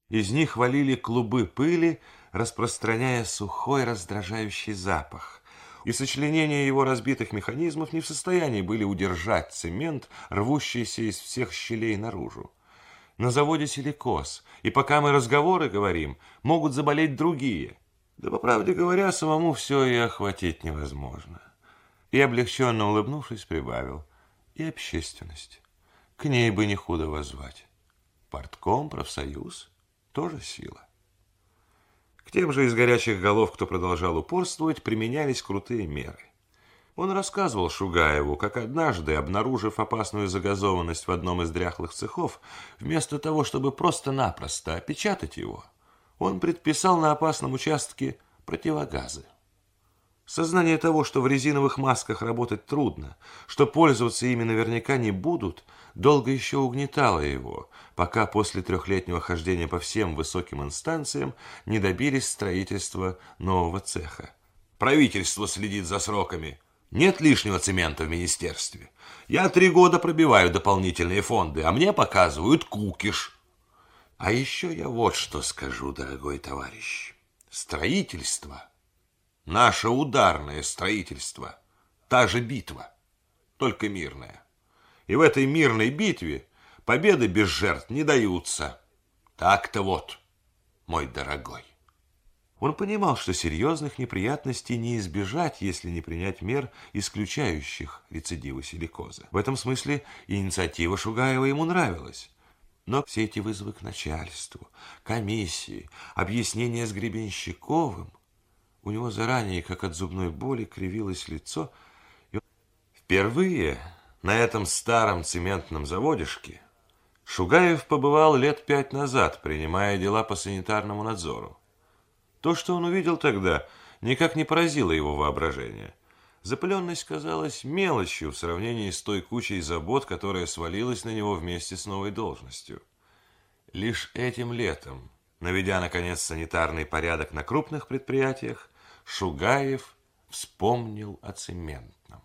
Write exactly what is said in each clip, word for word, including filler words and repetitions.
Из них валили клубы пыли, распространяя сухой раздражающий запах. И сочленения его разбитых механизмов не в состоянии были удержать цемент, рвущийся из всех щелей наружу. На заводе силикоз, и пока мы разговоры говорим, могут заболеть другие. Да, по правде говоря, самому все и охватить невозможно. И, облегченно улыбнувшись, прибавил: и общественность. К ней бы не худо воззвать. Партком, профсоюз — тоже сила. К тем же из горячих голов, кто продолжал упорствовать, применялись крутые меры. Он рассказывал Шугаеву, как однажды, обнаружив опасную загазованность в одном из дряхлых цехов, вместо того, чтобы просто-напросто опечатать его, он предписал на опасном участке противогазы. Сознание того, что в резиновых масках работать трудно, что пользоваться ими наверняка не будут, долго еще угнетало его, пока после трехлетнего хождения по всем высоким инстанциям не добились строительства нового цеха. Правительство следит за сроками. Нет лишнего цемента в министерстве. Я три года пробиваю дополнительные фонды, а мне показывают кукиш. А еще я вот что скажу, дорогой товарищ. Строительство, наше ударное строительство, та же битва, только мирная. И в этой мирной битве победы без жертв не даются. Так-то вот, мой дорогой. Он понимал, что серьезных неприятностей не избежать, если не принять мер, исключающих рецидивы силикоза. В этом смысле инициатива Шугаева ему нравилась. Но все эти вызовы к начальству, комиссии, объяснения с Гребенщиковым, у него заранее, как от зубной боли, кривилось лицо. И впервые на этом старом цементном заводишке Шугаев побывал лет пять назад, принимая дела по санитарному надзору. То, что он увидел тогда, никак не поразило его воображение. Запыленность казалась мелочью в сравнении с той кучей забот, которая свалилась на него вместе с новой должностью. Лишь этим летом, наведя, наконец, санитарный порядок на крупных предприятиях, Шугаев вспомнил о цементном.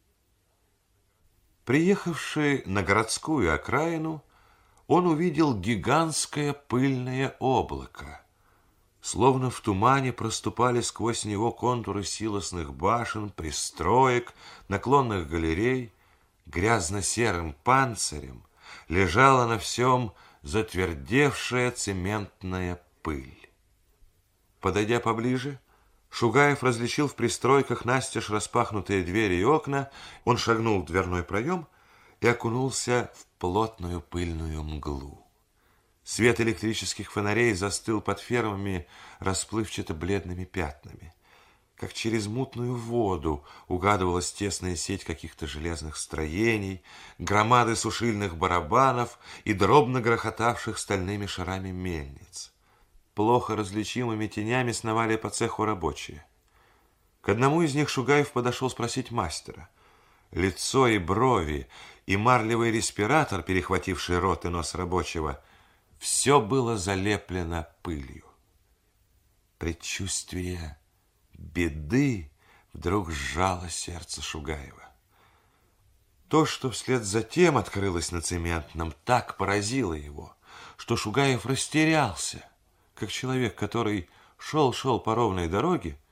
Приехавший на городскую окраину, он увидел гигантское пыльное облако. Словно в тумане проступали сквозь него контуры силосных башен, пристроек, наклонных галерей. Грязно-серым панцирем лежала на всем затвердевшая цементная пыль. Подойдя поближе, Шугаев различил в пристройках настежь распахнутые двери и окна. Он шагнул в дверной проем и окунулся в плотную пыльную мглу. Свет электрических фонарей застыл под фермами расплывчато-бледными пятнами. Как через мутную воду угадывалась тесная сеть каких-то железных строений, громады сушильных барабанов и дробно грохотавших стальными шарами мельниц. Плохо различимыми тенями сновали по цеху рабочие. К одному из них Шугаев подошел спросить мастера. Лицо и брови, и марлевый респиратор, перехвативший рот и нос рабочего, все было залеплено пылью. Предчувствие беды вдруг сжало сердце Шугаева. То, что вслед за тем открылось на цементном, так поразило его, что Шугаев растерялся, как человек, который шел-шел по ровной дороге